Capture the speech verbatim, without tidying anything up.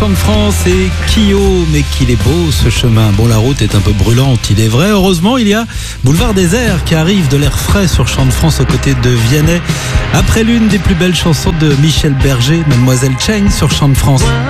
Champ de France et Kyo, mais qu'il est beau ce chemin. Bon, la route est un peu brûlante, il est vrai. Heureusement, il y a Boulevard des Airs qui arrive, de l'air frais sur Champ de France aux côtés de Vianney. Après l'une des plus belles chansons de Michel Berger, Mademoiselle Cheng sur Champ de France.